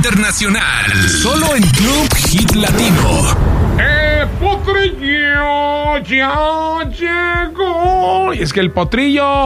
internacional. Solo en Club Hit Latino. El potrillo ya llegó. Y es que el potrillo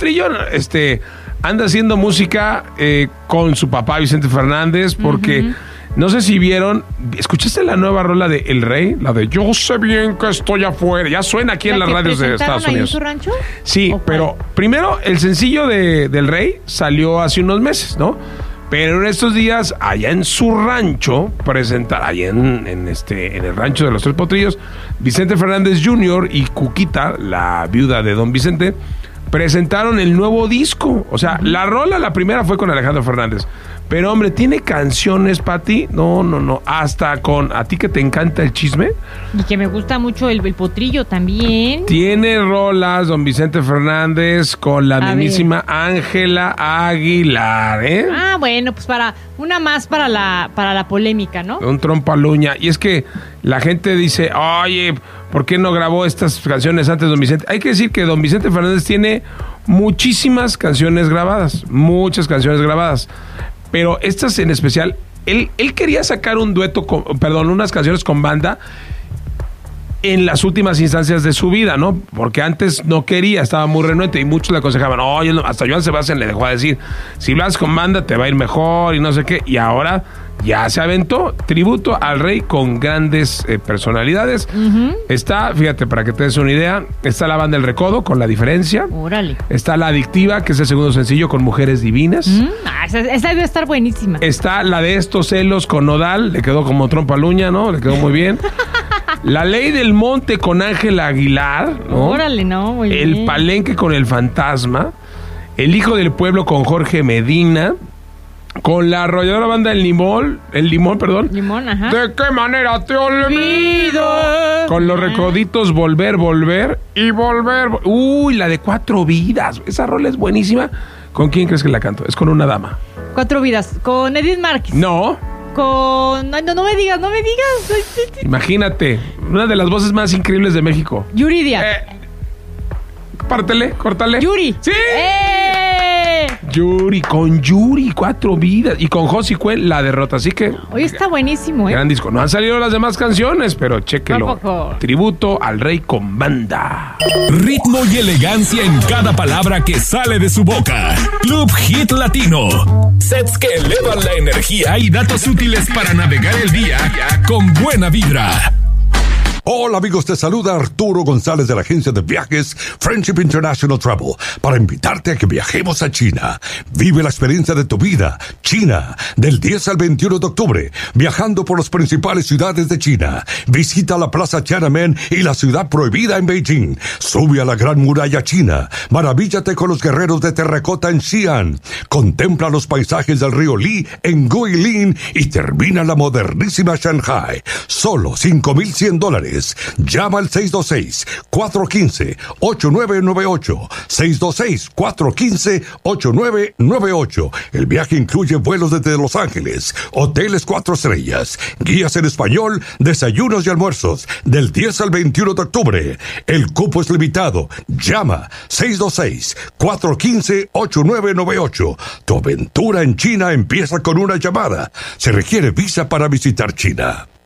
anda haciendo música con su papá Vicente Fernández porque no sé si vieron, ¿escuchaste la nueva rola de El Rey? La de Yo sé bien que estoy afuera. Ya suena aquí en las radios de Estados Unidos. ¿En su rancho? Sí, pero primero el sencillo del Rey salió hace unos meses, ¿no? Pero en estos días, allá en su rancho, allá en el rancho de los Tres Potrillos, Vicente Fernández Jr. y Cuquita, la viuda de Don Vicente, presentaron el nuevo disco. O sea, la primera fue con Alejandro Fernández. Pero, hombre, tiene canciones, Pati. No. Hasta con... ¿A ti que te encanta el chisme? Y que me gusta mucho el potrillo también. Tiene rolas, Don Vicente Fernández, con la mismísima Ángela Aguilar, ¿eh? Ah, bueno, pues una más para la polémica, ¿no? Un trompo a la uña. Y es que la gente dice, oye, ¿por qué no grabó estas canciones antes Don Vicente? Hay que decir que Don Vicente Fernández tiene muchísimas canciones grabadas. Muchas canciones grabadas. Pero estas en especial, él quería sacar un dueto, unas canciones con banda en las últimas instancias de su vida, ¿no? Porque antes no quería, estaba muy renuente y muchos le aconsejaban, oye, hasta Joan Sebastián le dejó a decir, si lo haces con banda te va a ir mejor y no sé qué. Y ahora ya se aventó tributo al Rey con grandes personalidades. Está, fíjate, para que te des una idea, está la banda El Recodo con La Diferencia. Órale. Está La Adictiva, que es el segundo sencillo con Mujeres Divinas. Esa debe estar buenísima. Está la de Estos Celos con Nodal, le quedó como trompa a la uña, ¿no? Le quedó muy bien. La Ley del Monte con Ángela Aguilar, ¿no? Órale, ¿no? Muy El bien. Palenque con El Fantasma. El Hijo del Pueblo con Jorge Medina. Con la arrolladora banda El Limón, ajá. ¿De qué manera te olvido? Con los Recoditos Volver y Volver. Uy, la de Cuatro Vidas. Esa rola es buenísima. ¿Con quién crees que la canto? Es con una dama. Cuatro Vidas. Con Edith Márquez. No. Con... Ay, no me digas. Imagínate, una de las voces más increíbles de México. Yuridia. Córtale. Yuri. ¡Sí! Yuri, Cuatro Vidas. Y con Josy Cuen, La Derrota. Así que... Hoy está buenísimo, ¿eh? Gran disco. No han salido las demás canciones, pero chéquelo. Tampoco. Tributo al Rey con banda. Ritmo y elegancia en cada palabra que sale de su boca. Club Hit Latino. Sets que elevan la energía y datos útiles para navegar el día con buena vibra. Hola amigos, te saluda Arturo González de la agencia de viajes Friendship International Travel para invitarte a que viajemos a China. Vive la experiencia de tu vida. China, del 10 al 21 de octubre, viajando por las principales ciudades de China. Visita la Plaza Tiananmen y la Ciudad Prohibida en Beijing. Sube a la Gran Muralla China. Maravíllate con los guerreros de terracota en Xi'an. Contempla los paisajes del río Li en Guilin y termina la modernísima Shanghai. Solo $5,100. Llama al 626-415-8998. 626-415-8998. El viaje incluye vuelos desde Los Ángeles, hoteles 4 estrellas, guías en español, desayunos y almuerzos, del 10 al 21 de octubre. El cupo es limitado. Llama 626-415-8998. Tu aventura en China empieza con una llamada. Se requiere visa para visitar China.